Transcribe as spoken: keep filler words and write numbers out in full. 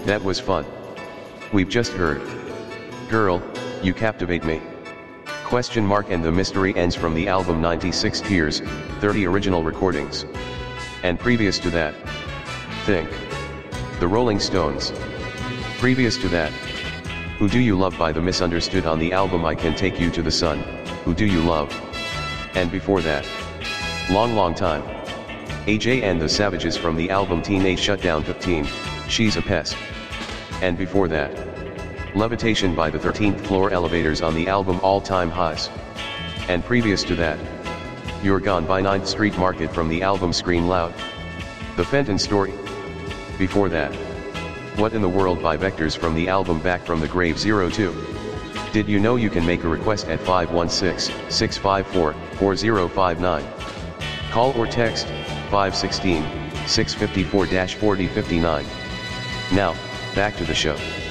That was fun. We've just heard. Girl, you captivate me. Question mark and the mystery ends from the album ninety-six Tears, thirty original recordings. And previous to that. Think. The Rolling Stones. Previous to that. Who Do You Love by The Misunderstood on the album I Can Take You to the Sun, Who Do You Love? And before that. Long Long Time. A J and the Savages from the album Teenage Shutdown fifteen, She's a Pest. And before that. Levitation by the thirteenth Floor Elevators on the album All Time Highs. And previous to that. You're Gone by ninth Street Market from the album Scream Loud. The Fenton Story. Before that. What in the World by Vectors from the album Back from the Grave zero two. Did you know you can make a request at five one six, six five four, four zero five nine? Call or text, five one six, six five four, four zero five nine. Now, back to the show.